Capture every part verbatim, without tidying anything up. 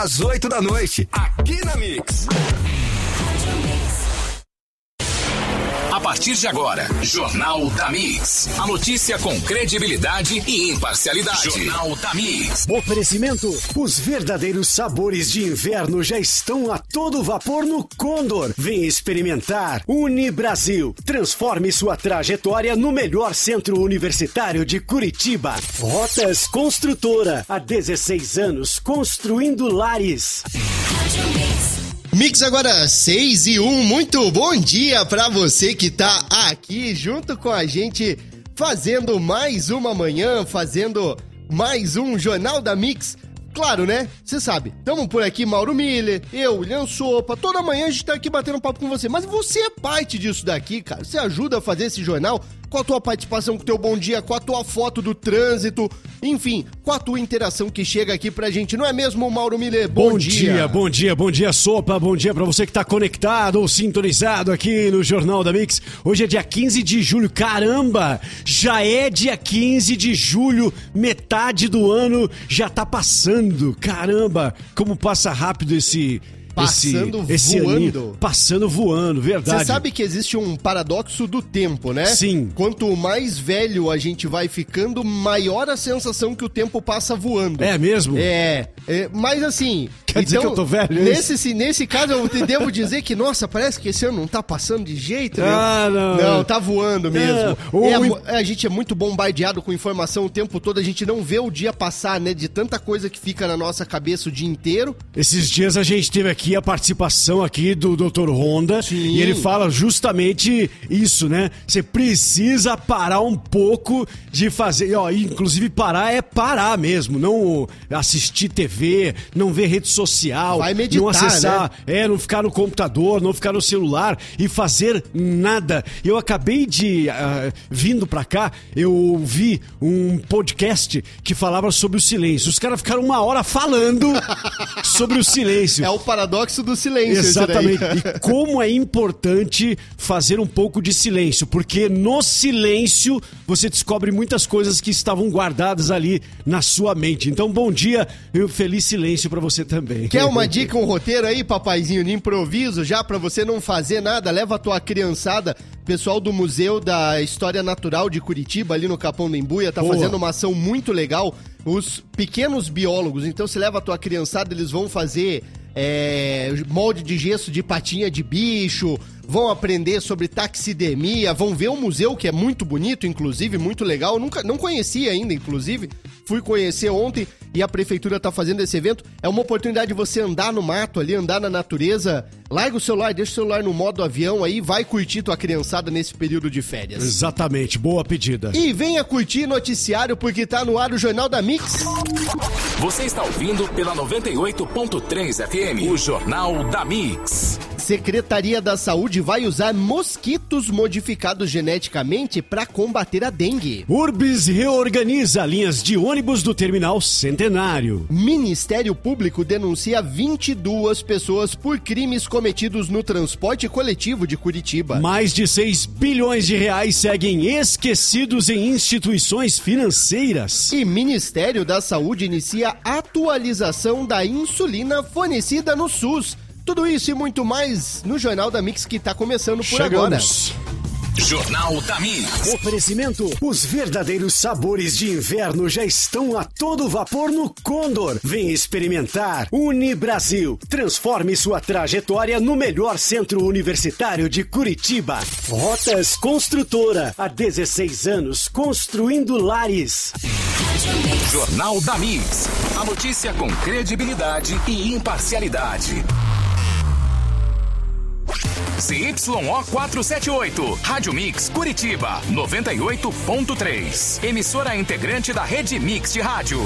às oito da noite, aqui na Mix. A partir de agora, Jornal da Mix. A notícia com credibilidade e imparcialidade. Jornal da Mix. Oferecimento: os verdadeiros sabores de inverno já estão a todo vapor no Condor. Vem experimentar. Unibrasil. Transforme sua trajetória no melhor centro universitário de Curitiba. Rotas Construtora. Há dezesseis anos construindo lares. Mix agora seis e um, muito bom dia pra você que tá aqui junto com a gente, fazendo mais uma manhã, fazendo mais um Jornal da Mix. Claro, né? Você sabe, tamo por aqui, Mauro Miller, eu, William Sopa, toda manhã a gente tá aqui batendo papo com você, mas você é parte disso daqui, cara, você ajuda a fazer esse jornal com a tua participação, com o teu bom dia, com a tua foto do trânsito, enfim, com a tua interação que chega aqui pra gente, não é mesmo, Mauro Miller? Bom, bom dia. dia, bom dia, bom dia, Sopa, bom dia pra você que tá conectado ou sintonizado aqui no Jornal da Mix. Hoje é dia quinze de julho, caramba, já é dia quinze de julho, metade do ano já tá passando, caramba, como passa rápido esse... Passando esse, voando. Esse aninho, passando voando, verdade. Você sabe que existe um paradoxo do tempo, né? Sim. Quanto mais velho a gente vai ficando, maior a sensação que o tempo passa voando. É mesmo? É. é mas assim... Quer então, dizer que eu tô velho? Nesse, nesse caso, eu te devo dizer que, nossa, parece que esse ano não tá passando de jeito, né? Ah, não. Não, tá voando mesmo. Não. É, a gente é muito bombardeado com informação o tempo todo, a gente não vê o dia passar, né? De tanta coisa que fica na nossa cabeça o dia inteiro. Esses dias a gente teve aqui a participação aqui do doutor Honda. Sim. E ele fala justamente isso, né? Você precisa parar um pouco de fazer, ó, inclusive parar é parar mesmo, não assistir T V, não ver rede social, vai meditar, não acessar, né? é, não ficar no computador, não ficar no celular e fazer nada. Eu acabei de, uh, vindo pra cá, eu vi um podcast que falava sobre o silêncio. Os caras ficaram uma hora falando sobre o silêncio. É o paradoxo do silêncio. Exatamente. E como é importante fazer um pouco de silêncio, porque no silêncio você descobre muitas coisas que estavam guardadas ali na sua mente. Então, bom dia e um feliz silêncio pra você também. Quer uma dica, um roteiro aí, papaizinho, de improviso, já pra você não fazer nada? Leva a tua criançada. Pessoal do Museu da História Natural de Curitiba, ali no Capão da Embuia, tá Boa. fazendo uma ação muito legal. Os pequenos biólogos, então você leva a tua criançada, eles vão fazer é, molde de gesso de patinha de bicho, vão aprender sobre taxidermia, vão ver o museu, que é muito bonito, inclusive, muito legal. Nunca, não conhecia ainda, inclusive. Fui conhecer ontem e a prefeitura tá fazendo esse evento. É uma oportunidade de você andar no mato ali, andar na natureza. Larga o celular, deixa o celular no modo avião aí, vai curtir tua criançada nesse período de férias. Exatamente, boa pedida. E venha curtir noticiário, porque tá no ar o Jornal da Mix. Você está ouvindo pela noventa e oito ponto três F M, o Jornal da Mix. Secretaria da Saúde vai usar mosquitos modificados geneticamente para combater a dengue. Urbis reorganiza linhas de ônibus do Terminal Centenário. Ministério Público denuncia vinte e duas pessoas por crimes cometidos no transporte coletivo de Curitiba. Mais de seis bilhões de reais seguem esquecidos em instituições financeiras. E Ministério da Saúde inicia atualização da insulina fornecida no SUS. Tudo isso e muito mais no Jornal da Mix, que tá começando por Chegamos. agora. Jornal da Mix. Oferecimento: os verdadeiros sabores de inverno já estão a todo vapor no Condor. Vem experimentar. Unibrasil. Transforme sua trajetória no melhor centro universitário de Curitiba. Rotas Construtora. Há dezesseis anos construindo lares. Jornal da Mix. A notícia com credibilidade e imparcialidade. C Y O quatrocentos e setenta e oito, Rádio Mix Curitiba, noventa e oito ponto três. Emissora integrante da Rede Mix de Rádio.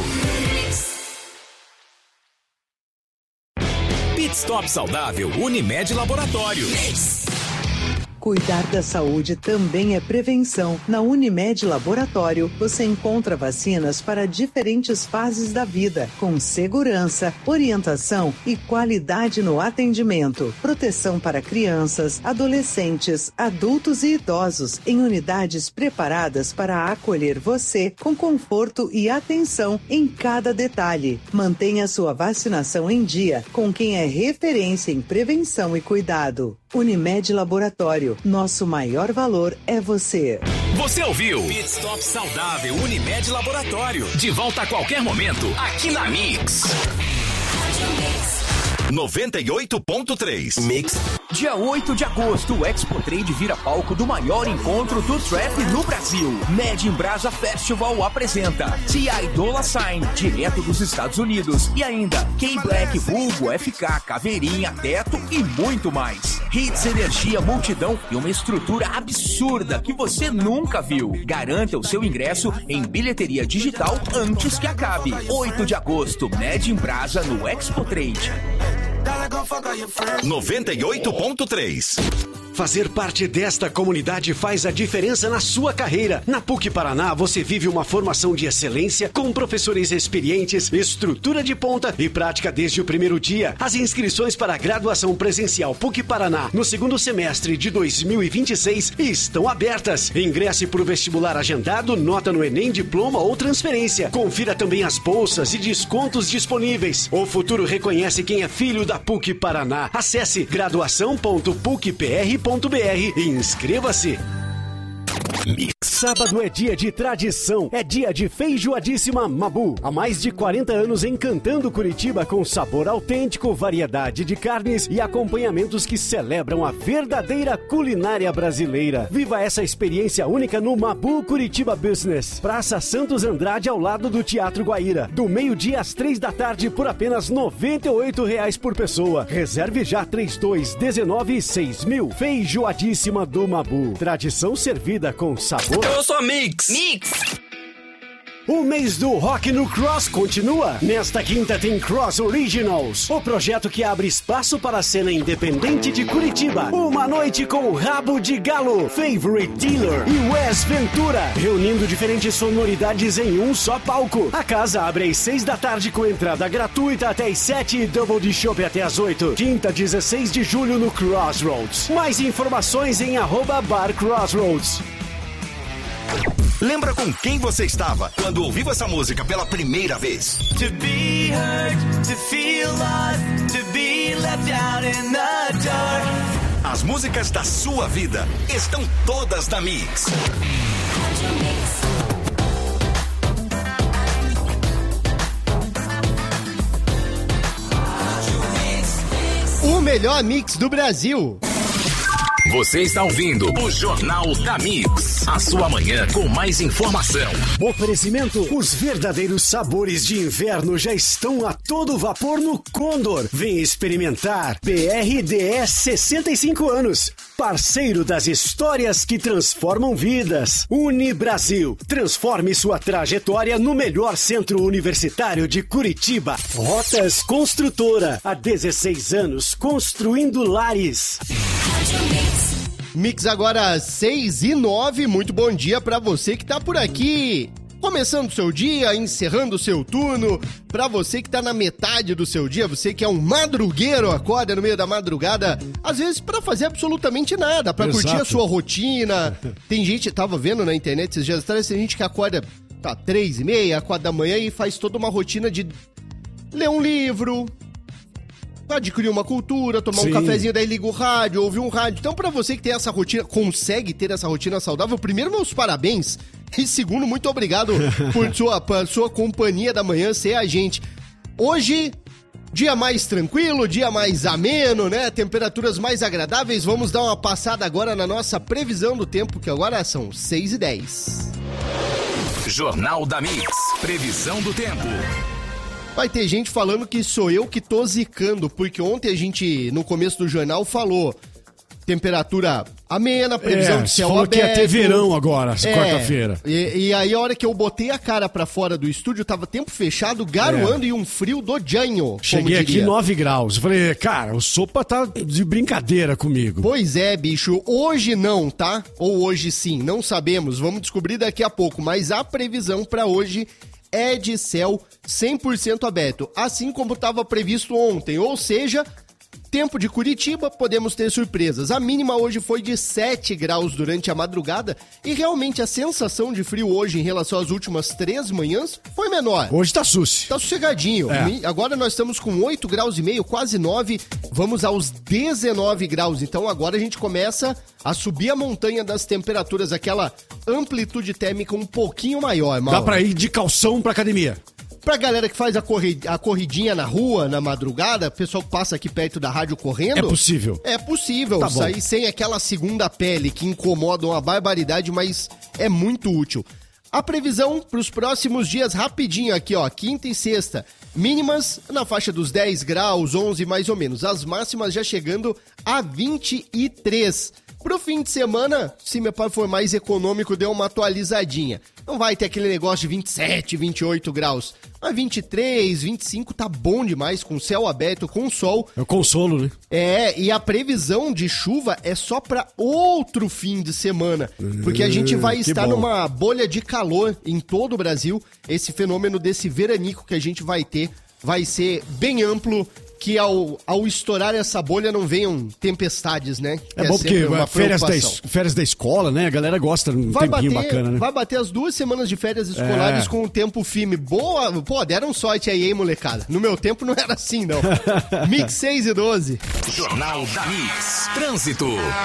Pit Stop Saudável Unimed Laboratórios. Cuidar da saúde também é prevenção. Na Unimed Laboratório, você encontra vacinas para diferentes fases da vida, com segurança, orientação e qualidade no atendimento. Proteção para crianças, adolescentes, adultos e idosos, em unidades preparadas para acolher você com conforto e atenção em cada detalhe. Mantenha sua vacinação em dia com quem é referência em prevenção e cuidado. Unimed Laboratório, nosso maior valor é você. Você ouviu? Pit Stop Saudável Unimed Laboratório. De volta a qualquer momento, aqui na Mix. noventa e oito ponto três. Mix. Dia oito de agosto, o Expo Trade vira palco do maior encontro do trap no Brasil. Made in Brasa Festival apresenta T I Dolla Sign, direto dos Estados Unidos. E ainda K-Black, Vulgo, F K, Caveirinha, Teto e muito mais. Hits, energia, multidão e uma estrutura absurda que você nunca viu. Garanta o seu ingresso em bilheteria digital antes que acabe. oito de agosto, Made in Brasa no Expo Trade. noventa e oito ponto três. Fazer parte desta comunidade faz a diferença na sua carreira. Na PUC Paraná, você vive uma formação de excelência com professores experientes, estrutura de ponta e prática desde o primeiro dia. As inscrições para a graduação presencial PUC Paraná no segundo semestre de dois mil e vinte e seis estão abertas. Ingresse por vestibular agendado, nota no Enem, diploma ou transferência. Confira também as bolsas e descontos disponíveis. O futuro reconhece quem é filho da PUC Paraná. Acesse graduação ponto puc p r ponto b r e inscreva-se. Sábado é dia de tradição, é dia de feijoadíssima Mabu. Há mais de quarenta anos encantando Curitiba com sabor autêntico, variedade de carnes e acompanhamentos que celebram a verdadeira culinária brasileira. Viva essa experiência única no Mabu Curitiba Business. Praça Santos Andrade, ao lado do Teatro Guaíra. Do meio-dia às três da tarde por apenas noventa e oito reais por pessoa. Reserve já trinta e dois, dezenove, seis mil. Feijoadíssima do Mabu. Tradição servida com sabor. Eu sou a Mix. Mix. O mês do rock no Cross continua. Nesta quinta tem Cross Originals, o projeto que abre espaço para a cena independente de Curitiba. Uma noite com Rabo de Galo, Favorite Dealer e Wes Ventura, reunindo diferentes sonoridades em um só palco. A casa abre às seis da tarde com entrada gratuita até às sete e double de chopp até às oito. Quinta, dezesseis de julho no Crossroads. Mais informações em arroba Bar Crossroads. Lembra com quem você estava quando ouviu essa música pela primeira vez? To be heard, to feel lost, to be left out in the dark. As músicas da sua vida estão todas na Mix. O melhor mix do Brasil. Você está ouvindo o Jornal da Mix. A sua manhã com mais informação. Oferecimento: os verdadeiros sabores de inverno já estão a todo vapor no Condor. Vem experimentar. B R D S sessenta e cinco anos. Parceiro das histórias que transformam vidas. Unibrasil. Transforme sua trajetória no melhor centro universitário de Curitiba. Rotas Construtora. Há dezesseis anos construindo lares. Mix agora seis e nove, muito bom dia pra você que tá por aqui. Começando o seu dia, encerrando o seu turno, pra você que tá na metade do seu dia, você que é um madrugueiro, acorda no meio da madrugada, às vezes pra fazer absolutamente nada, pra Exato. curtir a sua rotina. Tem gente, tava vendo na internet esses dias atrás, tem gente que acorda, tá, três e meia, quatro da manhã e faz toda uma rotina de ler um livro, adquirir uma cultura, tomar Sim. um cafezinho, daí liga o rádio, ouvir um rádio. Então, pra você que tem essa rotina, consegue ter essa rotina saudável, primeiro, meus parabéns. E segundo, muito obrigado por sua, por sua companhia da manhã, ser a gente. Hoje, dia mais tranquilo, dia mais ameno, né? Temperaturas mais agradáveis. Vamos dar uma passada agora na nossa previsão do tempo, que agora são seis e dez. Jornal da Mix. Previsão do tempo. Vai ter gente falando que sou eu que tô zicando, porque ontem a gente, no começo do jornal, falou temperatura amena, previsão é, de céu falou aberto. que ia ter verão agora, É, quarta-feira. E, e aí a hora que eu botei a cara pra fora do estúdio, tava tempo fechado, garoando é. e um frio do janho. Cheguei aqui nove graus. Eu falei, cara, o Sopa tá de brincadeira comigo. Pois é, bicho. Hoje não, tá? Ou hoje sim, não sabemos. Vamos descobrir daqui a pouco. Mas a previsão pra hoje é de céu cem por cento aberto, assim como estava previsto ontem. Ou seja, tempo de Curitiba, podemos ter surpresas. A mínima hoje foi de sete graus durante a madrugada e realmente a sensação de frio hoje em relação às últimas três manhãs foi menor. Hoje tá susse. Tá sossegadinho. É. Agora nós estamos com oito graus e meio, quase nove. Vamos aos dezenove graus. Então agora a gente começa a subir a montanha das temperaturas, aquela amplitude térmica um pouquinho maior. Mauro. Dá pra ir de calção pra academia. Pra galera que faz a, corri- a corridinha na rua, na madrugada, pessoal que passa aqui perto da rádio correndo... É possível. É possível Tá sair bom. sem aquela segunda pele que incomoda uma barbaridade, mas é muito útil. A previsão para os próximos dias, rapidinho aqui, ó, quinta e sexta, mínimas na faixa dos dez graus, onze mais ou menos, as máximas já chegando a vinte e três. Pro fim de semana, se meu pai for mais econômico, deu uma atualizadinha. Não vai ter aquele negócio de vinte e sete, vinte e oito graus. Mas vinte e três, vinte e cinco tá bom demais, com céu aberto, com sol. É o consolo, né? É, e a previsão de chuva é só para outro fim de semana. Porque a gente vai que estar bom. numa bolha de calor em todo o Brasil. Esse fenômeno desse veranico que a gente vai ter vai ser bem amplo. Que ao, ao estourar essa bolha não venham tempestades, né? Que É bom sempre porque uma férias da, preocupação. es- férias da escola, né? A galera gosta de um Vai tempinho bater, bacana, né? vai bater as duas semanas de férias escolares É. com o tempo firme. Boa, pô, deram sorte aí, hein, molecada? No meu tempo não era assim, não. Mix seis e doze. Jornal da Mix. Trânsito.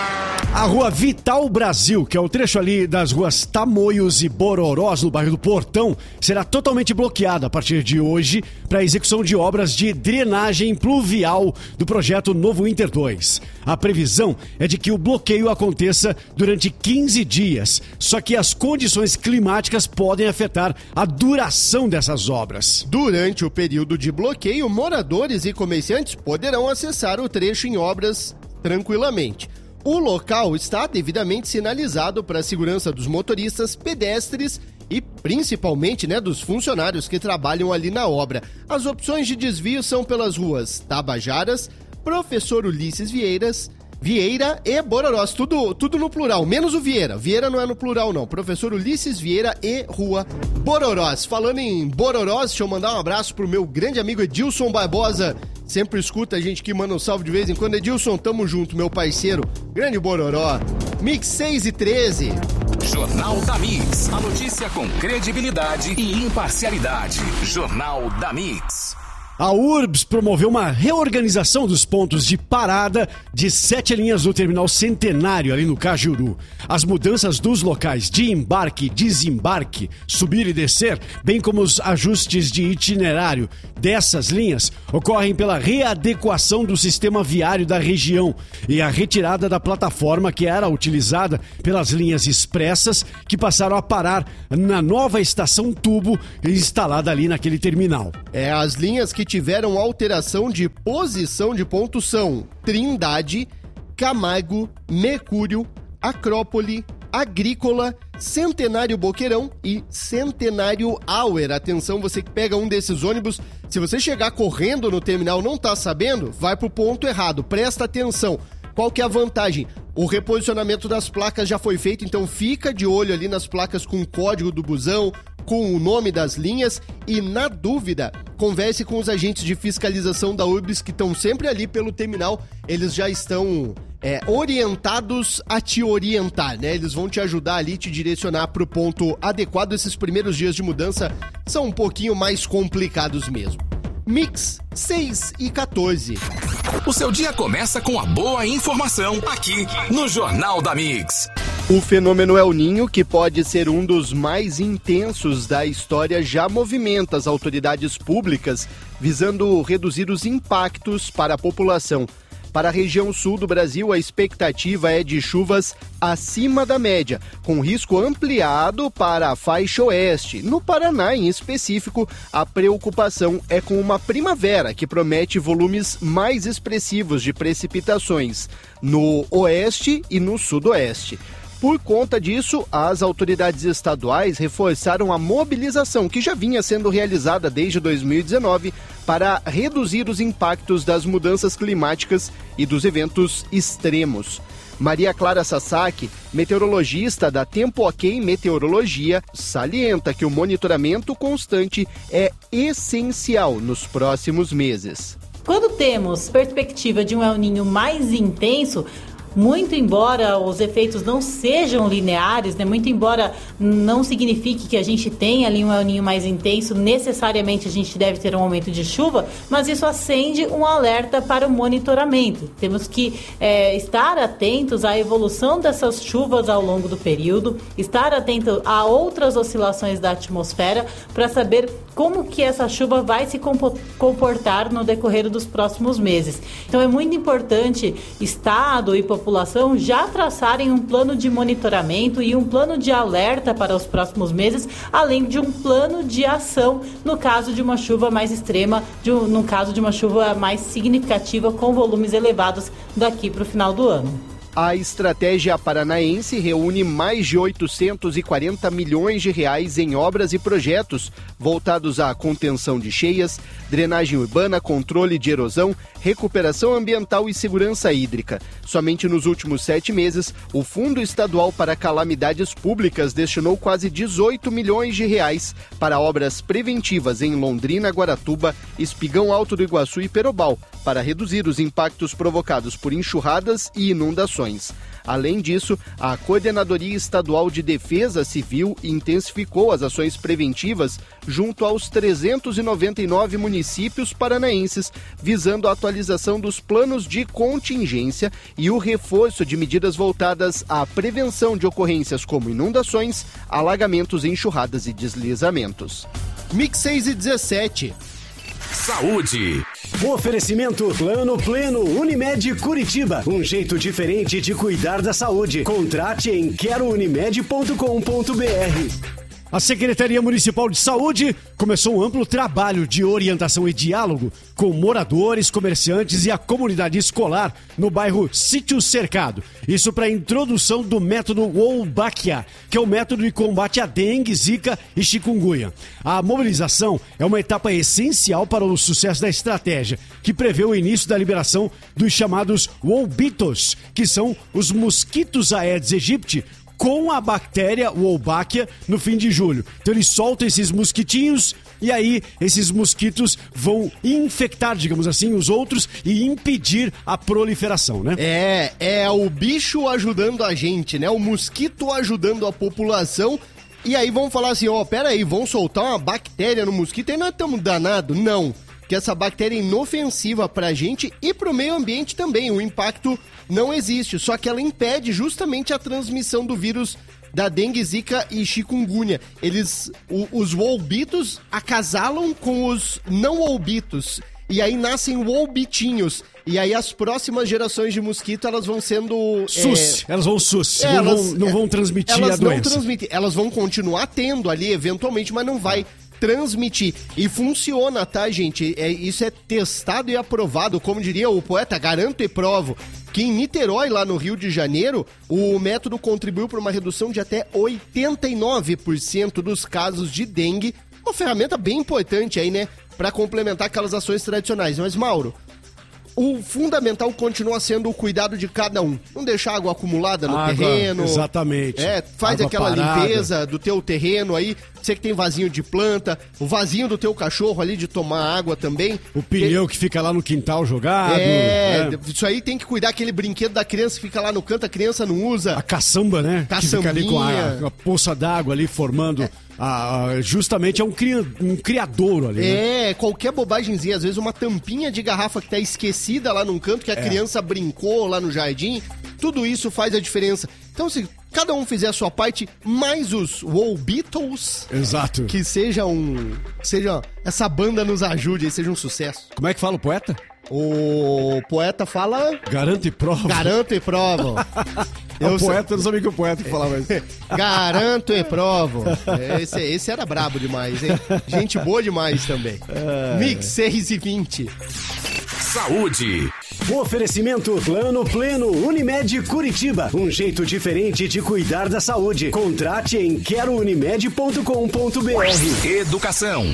A rua Vital Brasil, que é o trecho ali das ruas Tamoios e Bororós, no bairro do Portão, será totalmente bloqueada a partir de hoje para a execução de obras de drenagem pluvial do projeto Novo Inter dois. A previsão é de que o bloqueio aconteça durante quinze dias, só que as condições climáticas podem afetar a duração dessas obras. Durante o período de bloqueio, moradores e comerciantes poderão acessar o trecho em obras tranquilamente. O local está devidamente sinalizado para a segurança dos motoristas, pedestres e principalmente, né, dos funcionários que trabalham ali na obra. As opções de desvio são pelas ruas Tabajaras, Professor Ulisses Vieiras, Vieira e Bororós, tudo, tudo no plural, menos o Vieira. Vieira não é no plural, não. Professor Ulisses Vieira e Rua Bororós. Falando em Bororós, deixa eu mandar um abraço pro meu grande amigo Edilson Barbosa. Sempre escuta a gente que manda um salve de vez em quando. Edilson, tamo junto, meu parceiro. Grande Bororó. Mix seis e treze. Jornal da Mix. A notícia com credibilidade e imparcialidade. Jornal da Mix. A URBS promoveu uma reorganização dos pontos de parada de sete linhas do terminal Centenário, ali no Cajuru. As mudanças dos locais de embarque e desembarque, subir e descer, bem como os ajustes de itinerário dessas linhas, ocorrem pela readequação do sistema viário da região e a retirada da plataforma que era utilizada pelas linhas expressas, que passaram a parar na nova estação tubo instalada ali naquele terminal. É, as linhas que tiveram alteração de posição de ponto são Trindade, Camargo, Mercúrio, Acrópole, Agrícola, Centenário Boqueirão e Centenário Auer. Atenção, você que pega um desses ônibus, se você chegar correndo no terminal e não tá sabendo, vai pro ponto errado. Presta atenção. Qual que é a vantagem? O reposicionamento das placas já foi feito, então fica de olho ali nas placas com o código do busão, com o nome das linhas e, na dúvida, converse com os agentes de fiscalização da URBS que estão sempre ali pelo terminal. Eles já estão é, orientados a te orientar, né? Eles vão te ajudar ali, te direcionar para o ponto adequado. Esses primeiros dias de mudança são um pouquinho mais complicados mesmo. Mix seis e quatorze. O seu dia começa com a boa informação aqui no Jornal da Mix. O fenômeno El Niño, que pode ser um dos mais intensos da história, já movimenta as autoridades públicas visando reduzir os impactos para a população. Para a região sul do Brasil, a expectativa é de chuvas acima da média, com risco ampliado para a faixa oeste. No Paraná, em específico, a preocupação é com uma primavera que promete volumes mais expressivos de precipitações no oeste e no sudoeste. Por conta disso, as autoridades estaduais reforçaram a mobilização que já vinha sendo realizada desde dois mil e dezenove para reduzir os impactos das mudanças climáticas e dos eventos extremos. Maria Clara Sasaki, meteorologista da Tempo Ok Meteorologia, salienta que o monitoramento constante é essencial nos próximos meses. Quando temos perspectiva de um El Niño mais intenso, muito embora os efeitos não sejam lineares, né? Muito embora não signifique que a gente tenha ali um El Niño mais intenso, necessariamente a gente deve ter um aumento de chuva, mas isso acende um alerta para o monitoramento. Temos que é, estar atentos à evolução dessas chuvas ao longo do período, estar atento a outras oscilações da atmosfera para saber como que essa chuva vai se comportar no decorrer dos próximos meses. Então é muito importante Estado e população população já traçarem um plano de monitoramento e um plano de alerta para os próximos meses, além de um plano de ação no caso de uma chuva mais extrema, de um, no caso de uma chuva mais significativa com volumes elevados daqui para o final do ano. A estratégia paranaense reúne mais de oitocentos e quarenta milhões de reais em obras e projetos voltados à contenção de cheias, drenagem urbana, controle de erosão, recuperação ambiental e segurança hídrica. Somente nos últimos sete meses, o Fundo Estadual para Calamidades Públicas destinou quase dezoito milhões de reais para obras preventivas em Londrina, Guaratuba, Espigão Alto do Iguaçu e Perobal, para reduzir os impactos provocados por enxurradas e inundações. Além disso, a Coordenadoria Estadual de Defesa Civil intensificou as ações preventivas junto aos trezentos e noventa e nove municípios paranaenses, visando a atualização dos planos de contingência e o reforço de medidas voltadas à prevenção de ocorrências como inundações, alagamentos, enxurradas e deslizamentos. Mix seis e dezessete. Saúde. Oferecimento Plano Pleno Unimed Curitiba. Um jeito diferente de cuidar da saúde. Contrate em quero unimed ponto com ponto b r. A Secretaria Municipal de Saúde começou um amplo trabalho de orientação e diálogo com moradores, comerciantes e a comunidade escolar no bairro Sítio Cercado. Isso para a introdução do método Wolbachia, que é o método de combate à dengue, zika e chikungunya. A mobilização é uma etapa essencial para o sucesso da estratégia, que prevê o início da liberação dos chamados Wolbitos, que são os mosquitos Aedes aegypti, com a bactéria Wolbachia no fim de julho. Então eles soltam esses mosquitinhos e aí esses mosquitos vão infectar, digamos assim, os outros e impedir a proliferação, né? É, é o bicho ajudando a gente, né? O mosquito ajudando a população. E aí vão falar assim, ó, oh, pera aí, vão soltar uma bactéria no mosquito e nós estamos danados? Não. Que essa bactéria é inofensiva pra gente e pro meio ambiente também. O impacto não existe, só que ela impede justamente a transmissão do vírus da dengue, zika e chikungunya. Eles, o, os wolbitos acasalam com os não wolbitos e aí nascem wolbitinhos. E aí as próximas gerações de mosquito, elas vão sendo... Sus, é... elas vão sus, é, não, elas, vão, não vão transmitir elas a doença. Não transmitem, elas vão continuar tendo ali eventualmente, mas não vai transmitir. E funciona, tá, gente? É, isso é testado e aprovado, como diria o poeta, garanto e provo, que em Niterói, lá no Rio de Janeiro, o método contribuiu para uma redução de até oitenta e nove por cento dos casos de dengue. Uma ferramenta bem importante aí, né? Para complementar aquelas ações tradicionais. Mas, Mauro, o fundamental continua sendo o cuidado de cada um. Não deixar água acumulada no água, terreno. Exatamente. É, faz água aquela parada. limpeza do teu terreno aí. Você que tem vasinho de planta, o vasinho do teu cachorro ali de tomar água também. O pneu que, que fica lá no quintal jogado. É, né? Isso aí tem que cuidar, aquele brinquedo da criança que fica lá no canto, a criança não usa. A caçamba, né? Que fica ali com a, a poça d'água ali formando... É. A, a, justamente é um, cria, um criadouro ali, É, né? qualquer bobagemzinha, às vezes uma tampinha de garrafa que tá esquecida lá num canto, que a é. criança brincou lá no jardim, tudo isso faz a diferença. Então, se cada um fizer a sua parte, mais os Wolbitos, exato, que seja um... seja essa banda nos ajude e seja um sucesso. Como é que fala o poeta? O poeta fala... Garanto e prova. Garanto e provo. Eu o poeta, eu não sabia que o poeta que falava isso. Garanto e provo. Esse, esse era brabo demais, hein? Gente boa demais também. É... Mix seis e vinte. Saúde. Oferecimento Plano Pleno Unimed Curitiba. Um jeito diferente de cuidar da saúde. Contrate em quero unimed ponto com ponto b r. Educação.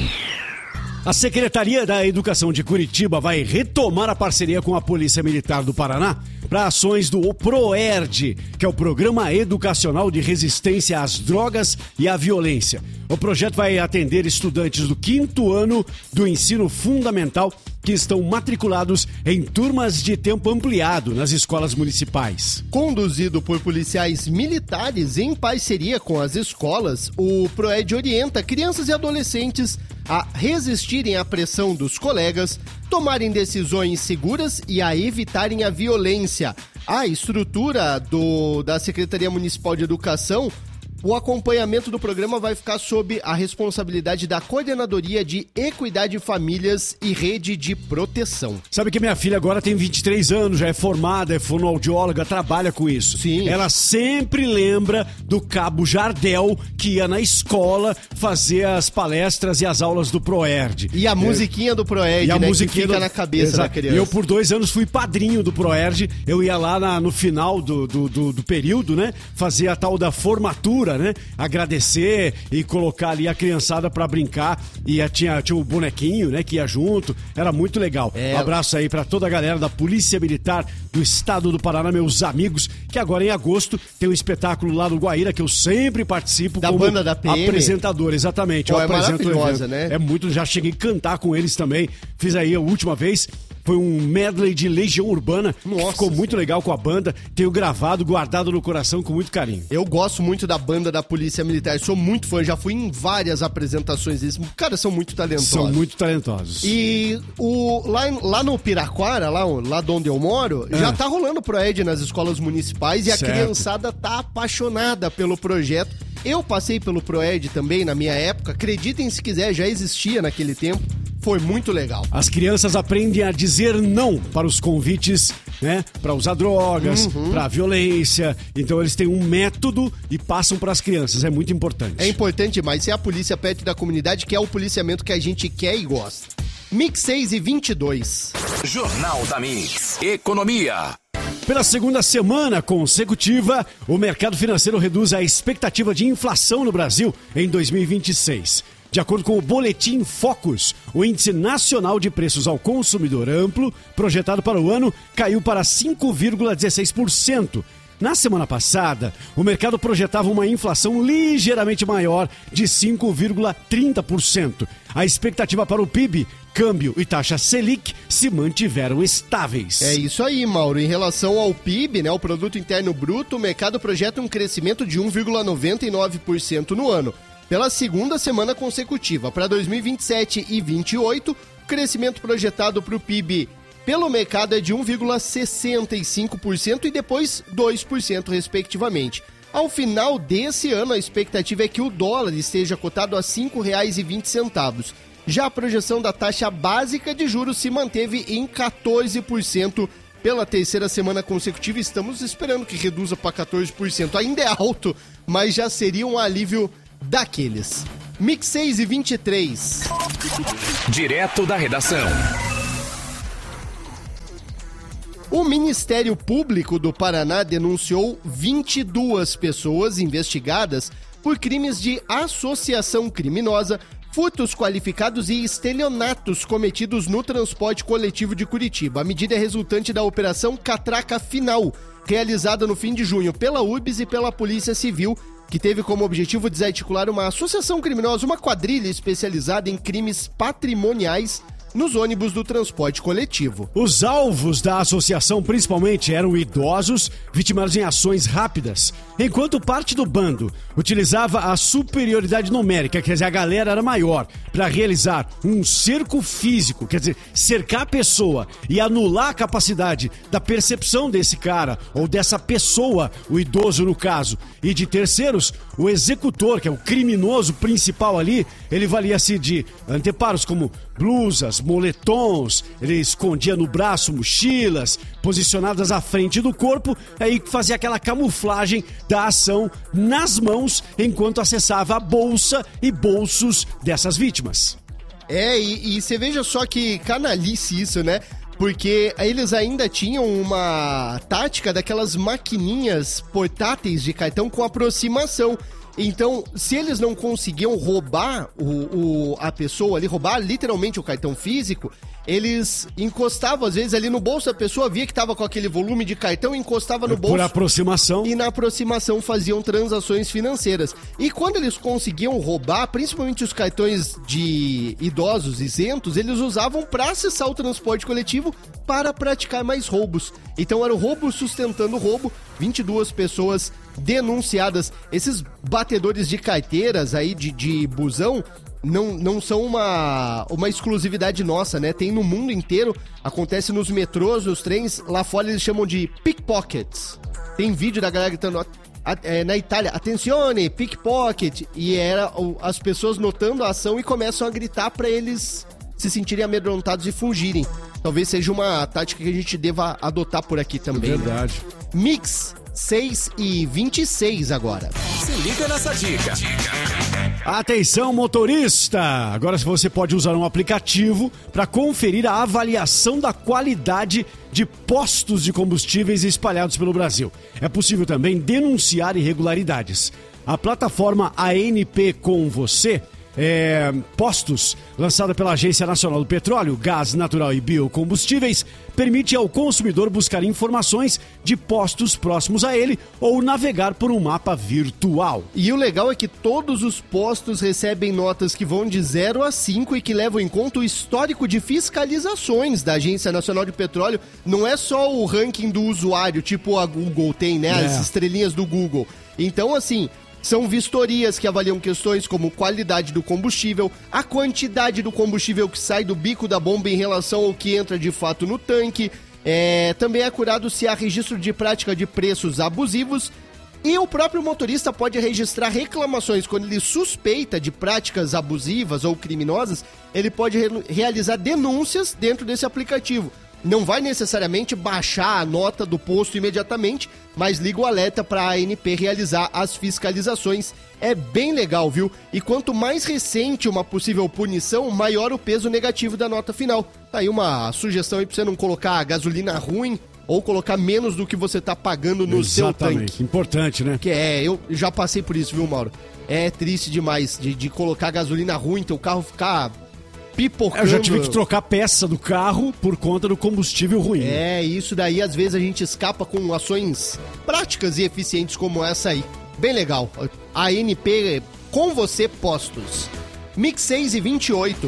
A Secretaria da Educação de Curitiba vai retomar a parceria com a Polícia Militar do Paraná para ações do PROERD, que é o Programa Educacional de Resistência às Drogas e à Violência. O projeto vai atender estudantes do quinto ano do ensino fundamental que estão matriculados em turmas de tempo ampliado nas escolas municipais. Conduzido por policiais militares em parceria com as escolas, o PROERD orienta crianças e adolescentes a resistirem à pressão dos colegas, tomarem decisões seguras e a evitarem a violência. A estrutura do, da Secretaria Municipal de Educação, o acompanhamento do programa vai ficar sob a responsabilidade da Coordenadoria de Equidade de Famílias e Rede de Proteção. Sabe que minha filha agora tem vinte e três anos, já é formada, é fonoaudióloga, trabalha com isso. Sim. Ela sempre lembra do Cabo Jardel, que ia na escola fazer as palestras e as aulas do PROERD. E a musiquinha do PROERD, e a né, musiquinha que fica do... na cabeça Exato. da criança. Eu, por dois anos, fui padrinho do PROERD. Eu ia lá na, no final do, do, do, do período, né, fazer a tal da formatura, né? Agradecer e colocar ali a criançada pra brincar. E tinha, tinha o bonequinho, né? Que ia junto. Era muito legal. É... Um abraço aí pra toda a galera da Polícia Militar do Estado do Paraná, meus amigos, que agora em agosto tem um espetáculo lá no Guaíra que eu sempre participo da como banda da P M. Apresentador, exatamente. Pô, eu é apresento maravilhosa, né? É muito, já cheguei a cantar com eles também. Fiz aí a última vez. Foi um medley de Legião Urbana. Nossa, ficou muito legal com a banda. Tenho gravado, guardado no coração com muito carinho. Eu gosto muito da banda da Polícia Militar. Sou muito fã, já fui em várias apresentações deles. Cara, são muito talentosos. São muito talentosos. E o, lá, lá no Piraquara, lá, lá de onde eu moro, é. já tá rolando PROERD nas escolas municipais e certo. A criançada tá apaixonada pelo projeto. Eu passei pelo PROERD também na minha época. Acreditem se quiser, já existia naquele tempo. Foi muito legal. As crianças aprendem a dizer não para os convites, né? Para usar drogas, uhum. para violência. Então eles têm um método e passam para as crianças. É muito importante. É importante, mas é a polícia perto da comunidade que é o policiamento que a gente quer e gosta. Mix seis e vinte e dois. Jornal da Mix. Economia. Pela segunda semana consecutiva, o mercado financeiro reduz a expectativa de inflação no Brasil em dois mil e vinte e seis. De acordo com o Boletim Focus, o Índice Nacional de Preços ao Consumidor Amplo, projetado para o ano, caiu para cinco vírgula dezesseis por cento. Na semana passada, o mercado projetava uma inflação ligeiramente maior de cinco vírgula trinta por cento. A expectativa para o P I B, câmbio e taxa Selic se mantiveram estáveis. É isso aí, Mauro. Em relação ao P I B, né, o Produto Interno Bruto, o mercado projeta um crescimento de um vírgula noventa e nove por cento no ano. Pela segunda semana consecutiva. Para dois mil e vinte e sete e vinte e oito, o crescimento projetado para o P I B pelo mercado é de um vírgula sessenta e cinco por cento e depois dois por cento, respectivamente. Ao final desse ano, a expectativa é que o dólar esteja cotado a cinco reais e vinte centavos. Já a projeção da taxa básica de juros se manteve em quatorze por cento pela terceira semana consecutiva. Estamos esperando que reduza para quatorze por cento. Ainda é alto, mas já seria um alívio daqueles. Mix seis e vinte e três. Direto da redação. O Ministério Público do Paraná denunciou vinte e duas pessoas investigadas por crimes de associação criminosa, furtos qualificados e estelionatos cometidos no transporte coletivo de Curitiba. A medida é resultante da Operação Catraca Final, realizada no fim de junho pela U R B S e pela Polícia Civil, que teve como objetivo desarticular uma associação criminosa, uma quadrilha especializada em crimes patrimoniais nos ônibus do transporte coletivo. Os alvos da associação principalmente eram idosos, vitimados em ações rápidas, enquanto parte do bando utilizava a superioridade numérica, quer dizer, a galera era maior, para realizar um cerco físico, quer dizer, cercar a pessoa e anular a capacidade da percepção desse cara ou dessa pessoa, o idoso no caso, e de terceiros, o executor, que é o criminoso principal ali, ele valia-se de anteparos como blusas, os moletons, ele escondia no braço mochilas, posicionadas à frente do corpo, aí fazia aquela camuflagem da ação nas mãos, enquanto acessava a bolsa e bolsos dessas vítimas. É, e, e você veja só que canalice isso, né? Porque eles ainda tinham uma tática daquelas maquininhas portáteis de cartão com aproximação. Então, se eles não conseguiam roubar o, o, a pessoa ali, roubar literalmente o cartão físico, eles encostavam, às vezes, ali no bolso da pessoa, via que tava com aquele volume de cartão, encostava no bolso. Por aproximação. E na aproximação faziam transações financeiras. E quando eles conseguiam roubar, principalmente os cartões de idosos isentos, eles usavam para acessar o transporte coletivo para praticar mais roubos. Então era o roubo sustentando o roubo, vinte e duas pessoas denunciadas. Esses batedores de carteiras aí de, de busão não, não são uma, uma exclusividade nossa, né? Tem no mundo inteiro, acontece nos metrôs, nos trens, lá fora eles chamam de pickpockets. Tem vídeo da galera gritando a, é, na Itália, attenzione, pickpocket, e era o, as pessoas notando a ação e começam a gritar para eles se sentirem amedrontados e fugirem. Talvez seja uma tática que a gente deva adotar por aqui também. Verdade. Mix seis e vinte e seis agora. Se liga nessa dica. Atenção, motorista! Agora você pode usar um aplicativo para conferir a avaliação da qualidade de postos de combustíveis espalhados pelo Brasil. É possível também denunciar irregularidades. A plataforma A N P Com Você É, postos, lançada pela Agência Nacional do Petróleo, Gás Natural e Biocombustíveis, permite ao consumidor buscar informações de postos próximos a ele ou navegar por um mapa virtual. E o legal é que todos os postos recebem notas que vão de zero a cinco e que levam em conta o histórico de fiscalizações da Agência Nacional de Petróleo. Não é só o ranking do usuário, tipo a Google tem, né? É. As estrelinhas do Google. Então, assim, são vistorias que avaliam questões como qualidade do combustível, a quantidade do combustível que sai do bico da bomba em relação ao que entra de fato no tanque. É, também é acurado se há registro de prática de preços abusivos. E o próprio motorista pode registrar reclamações quando ele suspeita de práticas abusivas ou criminosas. Ele pode re- realizar denúncias dentro desse aplicativo. Não vai necessariamente baixar a nota do posto imediatamente, mas liga o alerta para a A N P realizar as fiscalizações. É bem legal, viu? E quanto mais recente uma possível punição, maior o peso negativo da nota final. Tá aí uma sugestão aí para você não colocar gasolina ruim ou colocar menos do que você tá pagando no Exatamente. seu tanque. Importante, né? Que é, eu já passei por isso, viu, Mauro? É triste demais de, de colocar gasolina ruim, teu carro ficar pipocando. Eu já tive que trocar peça do carro por conta do combustível ruim. É, isso daí às vezes a gente escapa com ações práticas e eficientes como essa aí. Bem legal. A N P Com Você Postos. Mix seis e vinte e oito.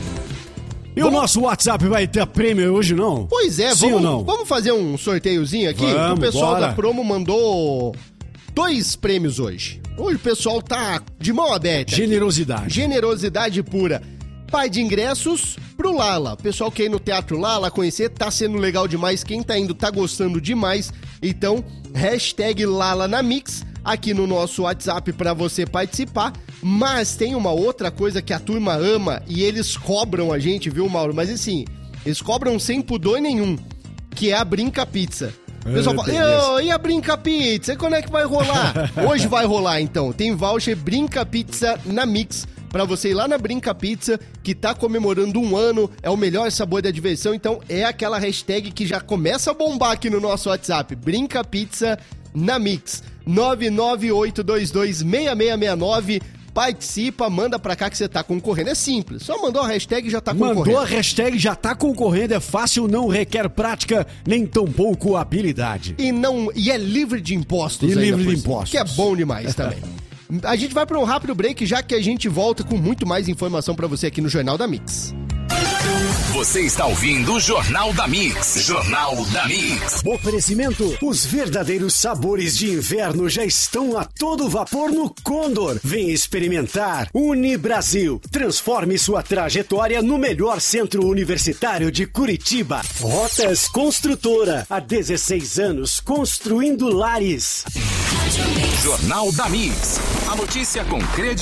E vamos... o nosso WhatsApp vai ter prêmio hoje, não? Pois é, Sim vamos, ou não? vamos fazer um sorteiozinho aqui? Vamos, o pessoal bora. da promo mandou dois prêmios hoje. Hoje o pessoal tá de mão aberta. Generosidade. Aqui. Generosidade pura. Pai de ingressos pro Lala. O pessoal quer ir no Teatro Lala conhecer, tá sendo legal demais. Quem tá indo tá gostando demais. Então, hashtag Lala na Mix aqui no nosso WhatsApp pra você participar. Mas tem uma outra coisa que a turma ama e eles cobram a gente, viu, Mauro? Mas assim, eles cobram sem pudor nenhum, que é a Brinca Pizza. O pessoal fala, e a Brinca Pizza? Quando é que vai rolar? Hoje vai rolar, então. Tem voucher Brinca Pizza na Mix pra você ir lá na Brinca Pizza, que tá comemorando um ano, é o melhor sabor da diversão, então é aquela hashtag que já começa a bombar aqui no nosso WhatsApp, Brinca Pizza na Mix, nove nove oito dois dois seis seis seis nove, participa, manda pra cá que você tá concorrendo, é simples, só mandou a hashtag e já tá concorrendo. Mandou a hashtag já tá concorrendo, é fácil, não requer prática, nem tampouco habilidade. E, não, e é livre de impostos. E ainda, livre de pois, impostos. Que é bom demais também. A gente vai para um rápido break, já que a gente volta com muito mais informação para você aqui no Jornal da Mix. Você está ouvindo o Jornal da Mix. Jornal da Mix. Oferecimento: os verdadeiros sabores de inverno já estão a todo vapor no Condor. Vem experimentar. Unibrasil. Transforme sua trajetória no melhor centro universitário de Curitiba. Rotas Construtora. Há dezesseis anos construindo lares. Jornal da Mix. A notícia com credibilidade.